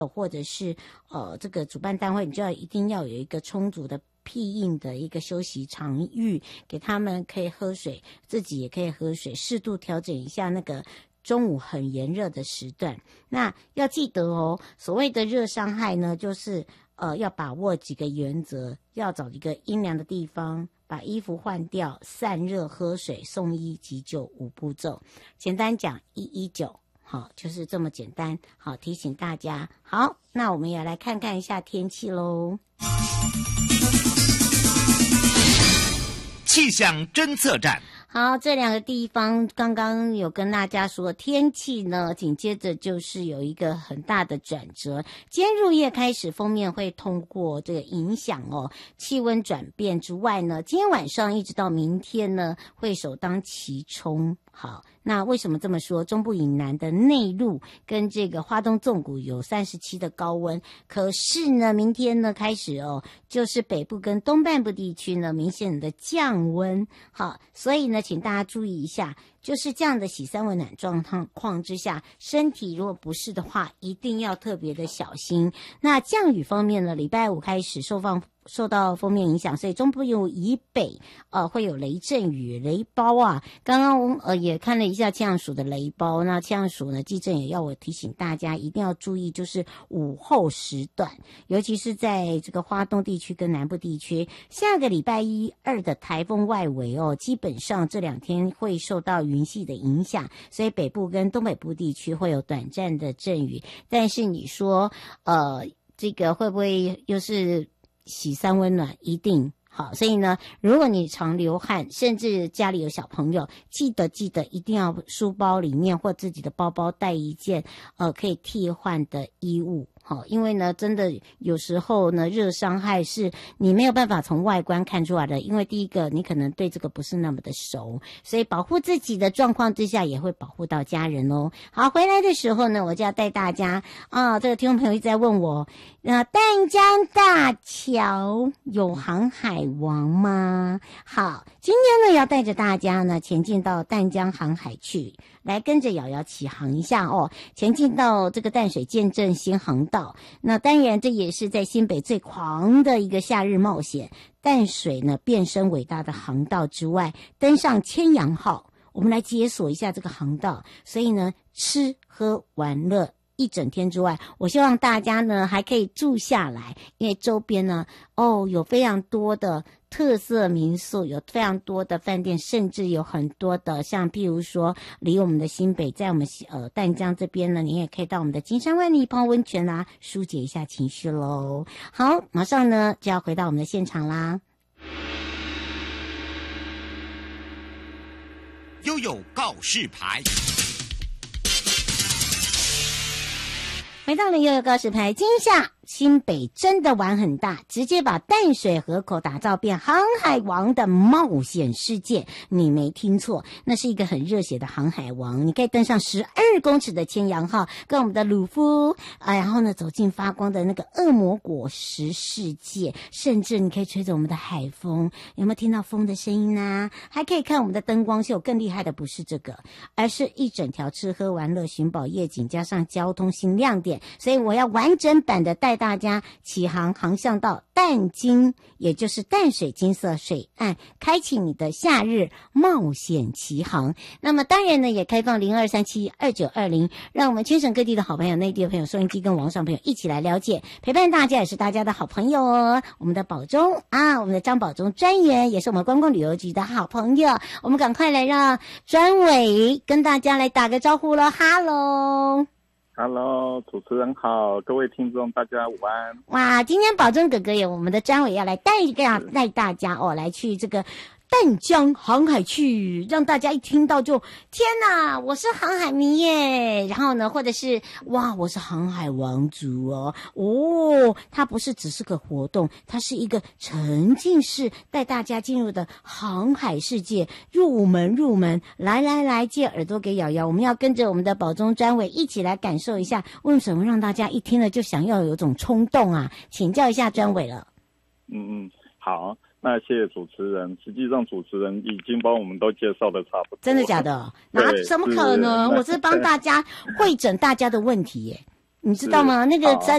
或者是这个主办单位，你就一定要有一个充足的庇应的一个休息场域，给他们可以喝水，自己也可以喝水，适度调整一下那个中午很炎热的时段。那要记得哦，所谓的热伤害呢，就是要把握几个原则，要找一个阴凉的地方，把衣服换掉，散热，喝水，送医急救5步骤。简单讲119，好，就是这么简单。好，提醒大家。好，那我们也来看看一下天气咯。 气象侦测站。 好，这2个地方刚刚有跟大家说，天气呢，紧接着就是有一个很大的转折。今天入夜开始，锋面会通过这个影响气温转变之外呢，今天晚上一直到明天呢，会首当其冲。好，那为什么这么说？中部以南的内陆跟这个花东纵谷有37的高温，可是呢，明天呢开始就是北部跟东半部地区呢明显的降温。好，所以呢，请大家注意一下，就是这样的洗三温暖状况之下，身体如果不适的话，一定要特别的小心。那降雨方面呢，礼拜5开始受到锋面影响，所以中部以北会有雷阵雨、雷暴啊。刚刚也看了一下气象署的雷暴，那气象署呢，技正也要我提醒大家一定要注意，就是午后时段，尤其是在这个花东地区跟南部地区，下个礼拜1、2的台风外围基本上这2天会受到云系的影响，所以北部跟东北部地区会有短暂的阵雨。但是你说这个会不会又是洗三温暖？一定。好，所以呢，如果你常流汗，甚至家里有小朋友，记得一定要书包里面或自己的包包带一件可以替换的衣物。好，因为呢，真的有时候呢，热伤害是你没有办法从外观看出来的，因为第一个你可能对这个不是那么的熟，所以保护自己的状况之下，也会保护到家人哦。好，回来的时候呢，我就要带大家这个听众朋友一直在问我，淡江大桥有航海王吗？好，今天呢要带着大家呢前进到淡江航海去，来跟着瑶瑶起航一下前进到这个淡水见证新航道。那当然这也是在新北最狂的一个夏日冒险，淡水呢变身伟大的航道之外，登上千阳号，我们来解锁一下这个航道。所以呢，吃喝玩乐一整天之外，我希望大家呢还可以住下来，因为周边呢有非常多的特色民宿，有非常多的饭店，甚至有很多的像譬如说离我们的新北，在我们淡江这边呢，你也可以到我们的金山万里泡温泉啦，疏解一下情绪咯。好，马上呢就要回到我们的现场啦。 悠悠告示牌。 回到了悠悠告示牌，今夏新北真的玩很大，直接把淡水河口打造变航海王的冒险世界。你没听错，那是一个很热血的航海王。你可以登上12公尺的千阳号，跟我们的鲁夫然后呢走进发光的那个恶魔果实世界，甚至你可以吹着我们的海风，有没有听到风的声音呢？还可以看我们的灯光秀。更厉害的不是这个，而是一整条吃喝玩乐寻宝夜景加上交通新亮点。所以我要完整版的带大家起航，航向到淡金，也就是淡水金色水岸，开启你的夏日冒险奇航。那么当然呢，也开放02372920，让我们全省各地的好朋友、内地的朋友、收音机跟网上朋友一起来了解，陪伴大家也是大家的好朋友哦。我们的保中我们的张保中专员也是我们观光旅游局的好朋友，我们赶快来让专委跟大家来打个招呼咯。 Hello， 主持人好，各位听众大家午安。 哇，今天保中哥哥有我们的专委要来带大家来去这个淡江航海去，让大家一听到就天哪，我是航海迷耶，然后呢或者是哇我是航海王族它不是只是个活动，它是一个沉浸式带大家进入的航海世界，入门来借耳朵给瑶瑶，我们要跟着我们的保中专委一起来感受一下，为什么让大家一听了就想要有种冲动啊？请教一下专委了。 好，那谢谢主持人。实际上主持人已经帮我们都介绍的差不多。 真的假的？怎么可能？我是帮大家会诊大家的问题耶。 你知道吗？那个好在